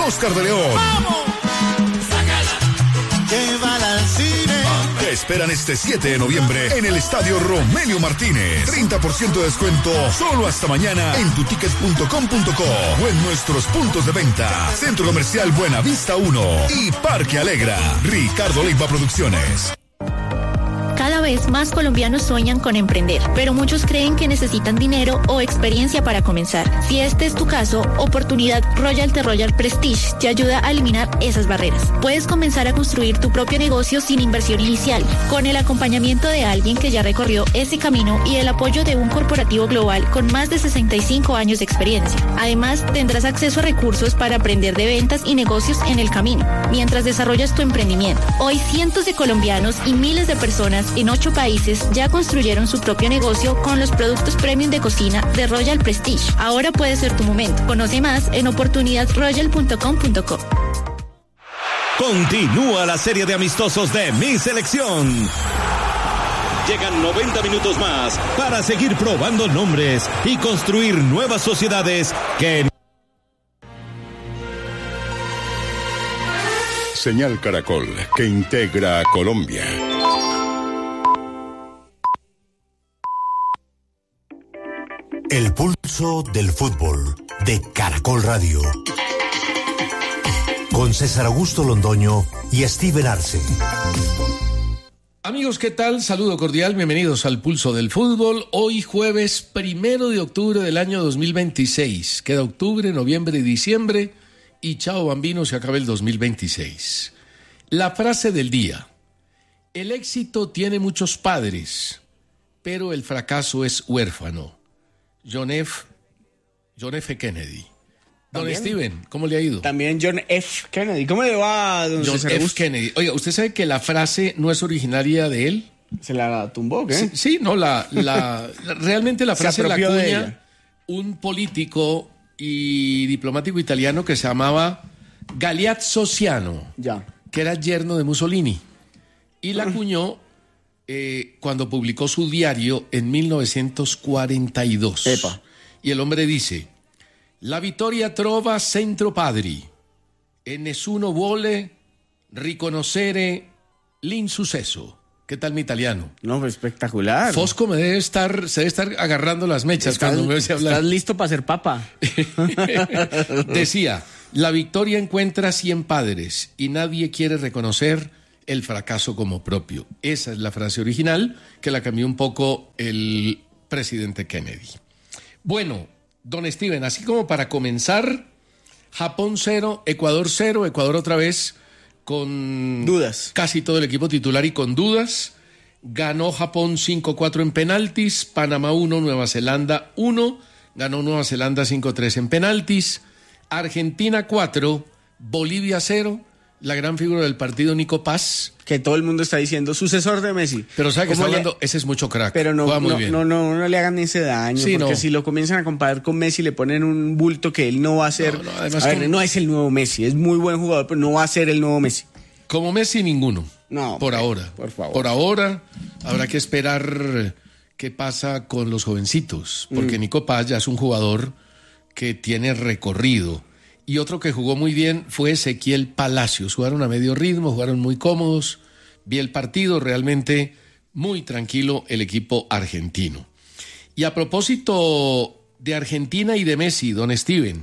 Oscar de León. ¡Vamos! Llévala al cine. Te esperan este 7 de noviembre en el Estadio Romelio Martínez. 30% de descuento solo hasta mañana en tutickets.com.co o en nuestros puntos de venta. Centro Comercial Buenavista 1 y Parque Alegra. Ricardo Leiva Producciones. Cada vez más colombianos sueñan con emprender, pero muchos creen que necesitan dinero o experiencia para comenzar. Si este es tu caso, Oportunidad Royal Prestige te ayuda a eliminar esas barreras. Puedes comenzar a construir tu propio negocio sin inversión inicial, con el acompañamiento de alguien que ya recorrió ese camino y el apoyo de un corporativo global con más de 65 años de experiencia. Además, tendrás acceso a recursos para aprender de ventas y negocios en el camino, mientras desarrollas tu emprendimiento. Hoy, cientos de colombianos y miles de personas en 8 países ya construyeron su propio negocio con los productos premium de cocina de Royal Prestige. Ahora puede ser tu momento. Conoce más en oportunidadroyal.com.co. Continúa la serie de amistosos de Mi Selección. Llegan 90 minutos más para seguir probando nombres y construir nuevas sociedades que... Señal Caracol, que integra a Colombia. El pulso del fútbol de Caracol Radio. Con César Augusto Londoño y Steven Arce. Amigos, ¿qué tal? Saludo cordial, bienvenidos al Pulso del Fútbol. Hoy jueves 1 de octubre del año 2026. Queda octubre, noviembre y diciembre y chao bambino, se acaba el 2026. La frase del día: el éxito tiene muchos padres, pero el fracaso es huérfano. John F. Kennedy. Don Steven, ¿cómo le ha ido? También John F. Kennedy. ¿Cómo le va, don John César F. Augusto? Kennedy. Oiga, ¿usted sabe que la frase no es originaria de él? ¿Se la tumbó, qué? Sí, no, realmente la frase la apropió de acuña ella un político y diplomático italiano que se llamaba Galeazzo Ciano, que era yerno de Mussolini. Y la acuñó cuando publicó su diario en 1942. Epa. Y el hombre dice: la vittoria trova centro padri e nessuno vuole riconoscere l'insuccesso. ¿Qué tal mi italiano? No, pues espectacular. Fosco se debe estar agarrando las mechas cuando me oye hablar. ¿Estás listo para ser papa? Decía: la victoria encuentra 100 padres y nadie quiere reconocer el fracaso como propio. Esa es la frase original, que la cambió un poco el presidente Kennedy. Bueno, don Steven, así como para comenzar, Japón 0, Ecuador 0, Ecuador otra vez con dudas. Casi todo el equipo titular y con dudas. Ganó Japón 5-4 en penaltis, Panamá 1, Nueva Zelanda 1, ganó Nueva Zelanda 5-3 en penaltis, Argentina 4, Bolivia 0, la gran figura del partido Nico Paz. Que todo el mundo está diciendo sucesor de Messi. Pero sabe que está hablando, ese es mucho crack. Pero no le hagan ese daño, sí, porque no. Si lo comienzan a comparar con Messi, le ponen un bulto que él no va a ser. Además, no es el nuevo Messi, es muy buen jugador, pero no va a ser el nuevo Messi. Como Messi, ninguno. No, por ahora. Por favor. Por ahora habrá que esperar qué pasa con los jovencitos, porque Nico Paz ya es un jugador que tiene recorrido. Y otro que jugó muy bien fue Ezequiel Palacios. Jugaron a medio ritmo, jugaron muy cómodos. Vi el partido, realmente muy tranquilo el equipo argentino. Y a propósito de Argentina y de Messi, don Steven,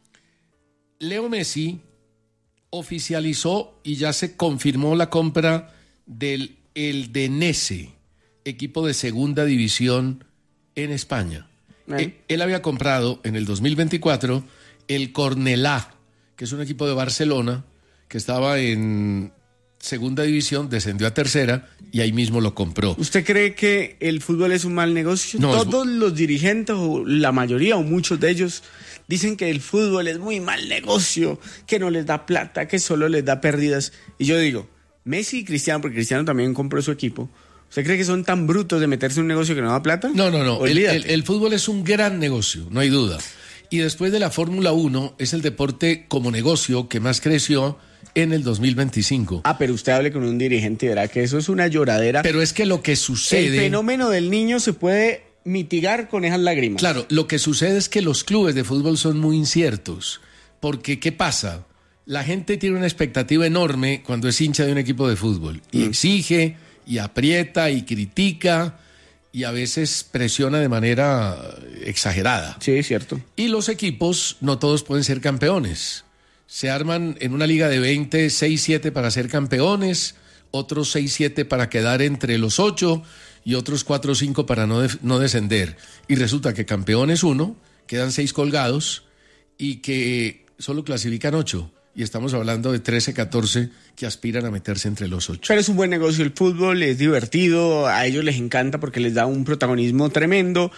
Leo Messi oficializó y ya se confirmó la compra del Eldense, equipo de segunda división en España. Él había comprado en el 2024 el Cornellà, que es un equipo de Barcelona que estaba en segunda división, descendió a tercera y ahí mismo lo compró. ¿Usted cree que el fútbol es un mal negocio? No, todos los dirigentes, o la mayoría o muchos de ellos, dicen que el fútbol es muy mal negocio, que no les da plata, que solo les da pérdidas. Y yo digo, Messi y Cristiano, porque Cristiano también compró su equipo, ¿usted cree que son tan brutos de meterse en un negocio que no da plata? No. El fútbol es un gran negocio, no hay duda. Y después de la Fórmula 1, es el deporte como negocio que más creció en el 2025. Pero usted hable con un dirigente y verá que eso es una lloradera. Pero es que lo que sucede... El fenómeno del niño se puede mitigar con esas lágrimas. Claro, lo que sucede es que los clubes de fútbol son muy inciertos. Porque, ¿qué pasa? la gente tiene una expectativa enorme cuando es hincha de un equipo de fútbol y exige y aprieta y critica y a veces presiona de manera exagerada. Sí, es cierto. Y los equipos no todos pueden ser campeones. Se arman en una liga de 20, 6-7 para ser campeones, otros 6-7 para quedar entre los 8 y otros 4-5 para no descender. Y resulta que campeón es 1, quedan 6 colgados y que solo clasifican 8. Y estamos hablando de 13, 14 que aspiran a meterse entre los 8. Pero es un buen negocio el fútbol, es divertido, a ellos les encanta porque les da un protagonismo tremendo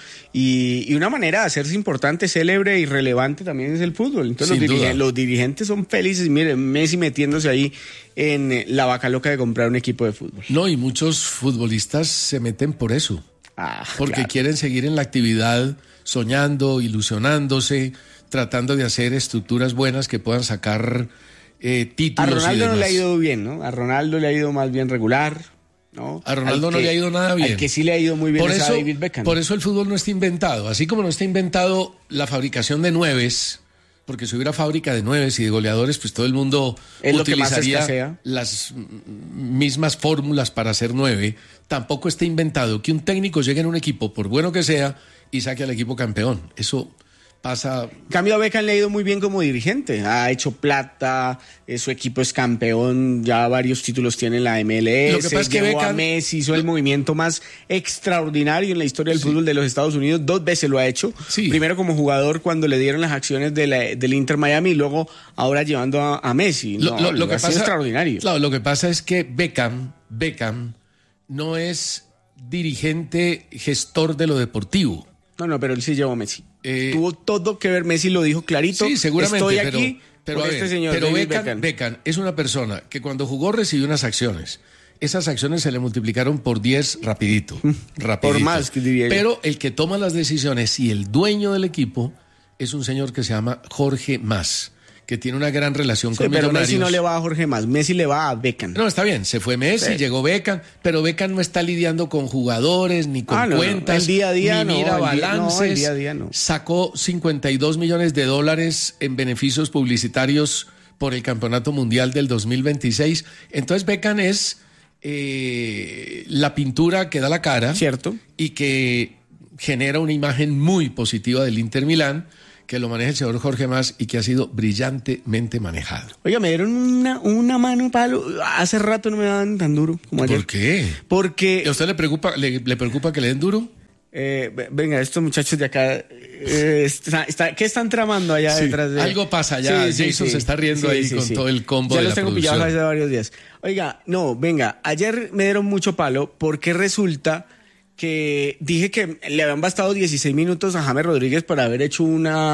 y una manera de hacerse importante, célebre y relevante también es el fútbol. Entonces los dirigentes son felices. Miren, Messi metiéndose ahí en la vaca loca de comprar un equipo de fútbol. No, y muchos futbolistas se meten por eso. Porque quieren seguir en la actividad, soñando, ilusionándose, tratando de hacer estructuras buenas que puedan sacar títulos. A Ronaldo y demás. no le ha ido bien, ¿no? A Ronaldo le ha ido más bien regular, ¿no? A Ronaldo no le ha ido nada bien. Al que sí le ha ido muy bien es a David Beckham. Por eso el fútbol no está inventado. Así como no está inventado la fabricación de nueves, porque si hubiera fábrica de nueves y de goleadores, pues todo el mundo es utilizaría las mismas fórmulas para hacer 9. Tampoco está inventado que un técnico llegue en un equipo, por bueno que sea, y saque al equipo campeón. Eso pasa. En cambio, a Beckham le ha ido muy bien como dirigente. Ha hecho plata, su equipo es campeón, ya varios títulos tiene en la MLS. Lo que pasa es que Beckham, a Messi, hizo el movimiento más extraordinario en la historia del fútbol de los Estados Unidos. 2 veces lo ha hecho. Sí. Primero como jugador cuando le dieron las acciones del Inter Miami y luego ahora llevando a Messi. Lo que pasa, extraordinario. Claro, lo que pasa es que Beckham no es dirigente, gestor de lo deportivo. No, pero él sí llevó a Messi. Tuvo todo que ver, Messi lo dijo clarito. Sí, seguramente. Estoy aquí pero por este señor. Pero Beckham. Beckham es una persona que cuando jugó recibió unas acciones. Esas acciones se le multiplicaron por 10 rapidito. Por más, que diría yo. Pero el que toma las decisiones y el dueño del equipo es un señor que se llama Jorge Mas, que tiene una gran relación con pero Millonarios. Messi no le va a Jorge Mas, Messi le va a Beckham. No, está bien, se fue Messi, llegó Beckham, pero Beckham no está lidiando con jugadores, ni con cuentas, el día a día ni mira balances. El día a día no. Sacó $52 millones en beneficios publicitarios por el Campeonato Mundial del 2026. Entonces Beckham es la pintura que da la cara. Cierto. Y que genera una imagen muy positiva del Inter Milán, que lo maneja el señor Jorge Mas y que ha sido brillantemente manejado. Oiga, me dieron una mano de palo. Hace rato no me daban tan duro como ayer. ¿Por qué? Porque... ¿A usted le preocupa que le den duro? Venga, estos muchachos de acá, ¿qué están tramando allá detrás de...? Algo pasa allá, Jason se está riendo con todo el combo de la producción. Ya los tengo pillados hace varios días. Oiga, ayer me dieron mucho palo porque resulta que dije que le habían bastado 16 minutos a James Rodríguez para haber hecho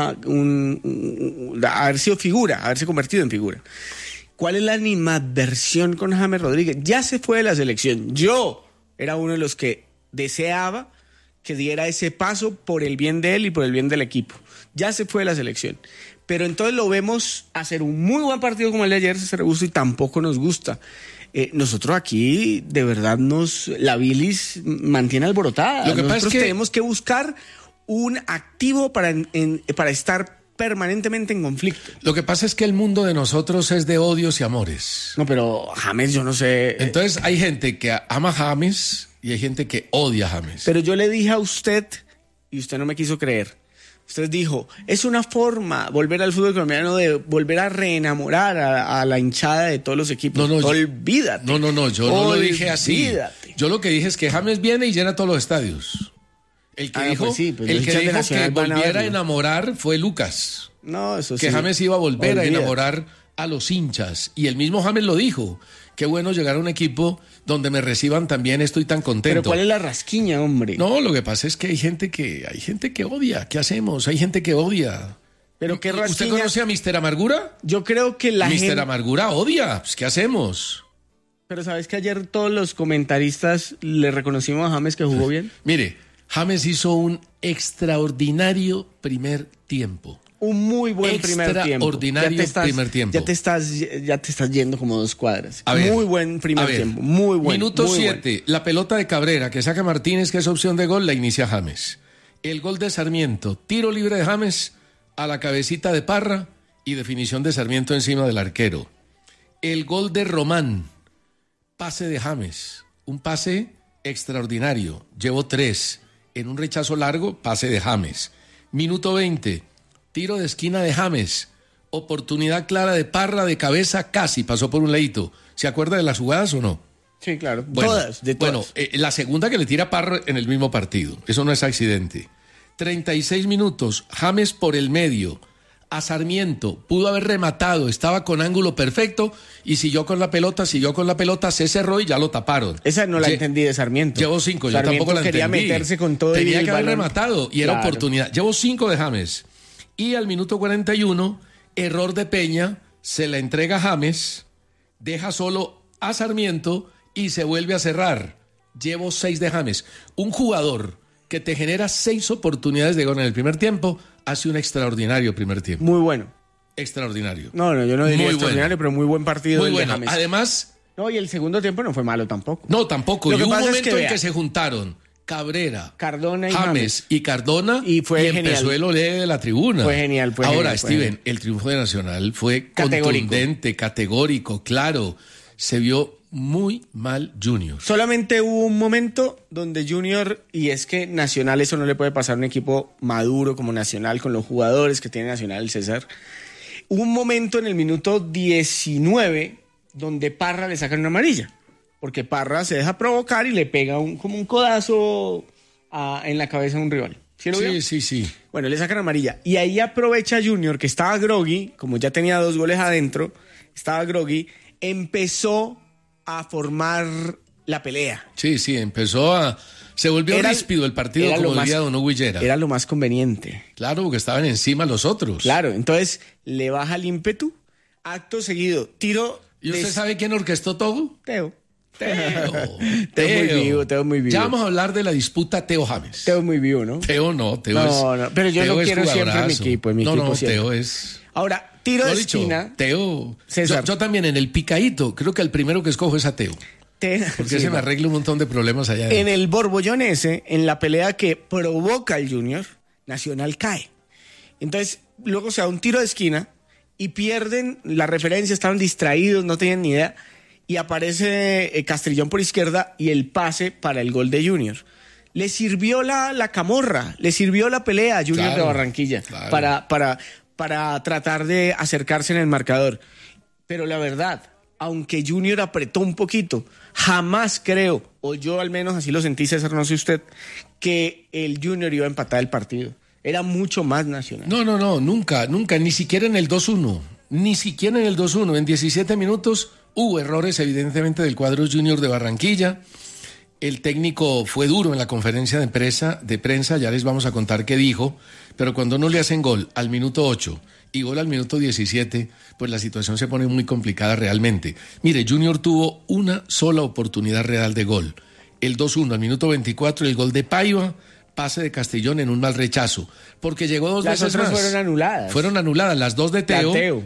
haber sido figura, haberse convertido en figura. ¿Cuál es la animadversión con James Rodríguez? Ya se fue de la selección. Yo era uno de los que deseaba que diera ese paso por el bien de él y por el bien del equipo. Ya se fue de la selección. Pero entonces lo vemos hacer un muy buen partido como el de ayer, César Augusto, y tampoco nos gusta. Nosotros aquí, de verdad, la bilis mantiene alborotada. Lo que nosotros pasa es que tenemos que buscar un activo para estar permanentemente en conflicto. Lo que pasa es que el mundo de nosotros es de odios y amores. No, pero James, yo no sé. Entonces hay gente que ama a James y hay gente que odia a James. Pero yo le dije a usted, y usted no me quiso creer. Usted dijo, es una forma, volver al fútbol colombiano, de volver a reenamorar a la hinchada de todos los equipos. Olvídate. No, yo no lo dije así. Yo lo que dije es que James viene y llena todos los estadios. El que dijo, que volviera a enamorar fue Lucas. No, eso sí. Que James iba a volver a enamorar a los hinchas. Y el mismo James lo dijo. Qué bueno llegar a un equipo donde me reciban también, estoy tan contento. Pero ¿cuál es la rasquiña, hombre? No, lo que pasa es que hay gente que odia. ¿Qué hacemos? Hay gente que odia. Pero qué rasquiña. ¿Usted conoce a Mr. Amargura? Yo creo que Mr. Amargura odia. Pues, ¿qué hacemos? Pero ¿sabes que ayer todos los comentaristas le reconocimos a James que jugó bien? Mire, James hizo un extraordinario primer tiempo. Un muy buen primer tiempo. Extraordinario primer tiempo. Ya te estás yendo como 2 cuadras. Muy buen primer tiempo. Muy buen. Minuto 7. La pelota de Cabrera que saca Martínez, que es opción de gol, la inicia James. El gol de Sarmiento. Tiro libre de James a la cabecita de Parra y definición de Sarmiento encima del arquero. El gol de Román, pase de James, un pase extraordinario, llevó 3. En un rechazo largo, pase de James. Minuto 20, tiro de esquina de James, oportunidad clara de Parra de cabeza, casi pasó por un ladito. ¿Se acuerda de las jugadas o no? Sí, claro. Bueno, todas. Bueno, la segunda que le tira Parra en el mismo partido. Eso no es accidente. 36 minutos, James por el medio. A Sarmiento, pudo haber rematado, estaba con ángulo perfecto y siguió con la pelota, se cerró y ya lo taparon. Esa no la entendí de Sarmiento. Llevó 5, yo Sarmiento tampoco la quería entendí. meterse con todo Tenía el que haber balón. rematado y era Claro. oportunidad. Llevó 5 de James. Y al minuto 41, error de Peña, se la entrega a James, deja solo a Sarmiento y se vuelve a cerrar. Llevo 6 de James. Un jugador que te genera 6 oportunidades de gol en el primer tiempo, hace un extraordinario primer tiempo. Muy bueno. Extraordinario. No, yo no diría Muy extraordinario, bueno. pero muy buen partido. Muy el de bueno. James. Además, No, y el segundo tiempo no fue malo tampoco. no, tampoco. Lo Y que hubo un pasa es momento que, en vea, que se juntaron Cabrera, Cardona y James y Cardona Y fue empezó genial. el olé de la tribuna. Fue genial, fue Ahora, genial, fue Steven, genial. el triunfo de Nacional fue Categórico. contundente, categórico, claro. Se vio muy mal Junior. Solamente hubo un momento donde Junior, y es que Nacional eso no le puede pasar a un equipo maduro como Nacional, con los jugadores que tiene Nacional, el César. Hubo un momento en el minuto 19 donde Parra le sacan una amarilla, porque Parra se deja provocar y le pega como un codazo en la cabeza a un rival. ¿Sí lo vio? Sí. Bueno, le sacan amarilla. Y ahí aprovecha Junior, que estaba groggy, como ya tenía 2 goles adentro, estaba groggy, empezó a formar la pelea. Sí, se volvió ríspido el partido, como diría Don Hugo Higuera. Era lo más conveniente. Claro, porque estaban encima los otros. Claro, entonces le baja el ímpetu, acto seguido, tiro... ¿Y usted sabe quién orquestó todo? Teo. Teo. Teo muy vivo. Ya vamos a hablar de la disputa Teo James. Teo muy vivo, ¿no? Teo no, Teo No, es... no, pero yo Teo lo es quiero siempre en mi jugadorazo. equipo, No, siempre. Teo es... Ahora, tiro Lo de dicho, esquina. Teo. César. Yo también en el picadito, creo que el primero que escojo es a Teo. Porque Sí, ese me no. arregla un montón de problemas allá. En el borbollón ese, en la pelea que provoca el Junior, Nacional cae. Entonces, luego se da un tiro de esquina y pierden la referencia, estaban distraídos, no tenían ni idea. Y aparece Castrillón por izquierda y el pase para el gol de Junior. Le sirvió la camorra, le sirvió la pelea a Junior Claro, de Barranquilla claro. para tratar de acercarse en el marcador. Pero la verdad, aunque Junior apretó un poquito, jamás creo, o yo al menos así lo sentí, César, no sé usted, que el Junior iba a empatar el partido. Era mucho más Nacional. No, nunca, ni siquiera en el 2-1. Ni siquiera en el 2-1. En 17 minutos hubo errores, evidentemente, del cuadro Junior de Barranquilla. El técnico fue duro en la conferencia de prensa, ya les vamos a contar qué dijo, pero cuando no le hacen gol al minuto 8 y gol al minuto 17, pues la situación se pone muy complicada realmente. Mire, Junior tuvo una sola oportunidad real de gol. El 2-1 al minuto 24 y el gol de Paiva, pase de Castrillón en un mal rechazo, porque llegó 2 Las veces otras más. fueron anuladas. Fueron anuladas, las 2 de La Teo.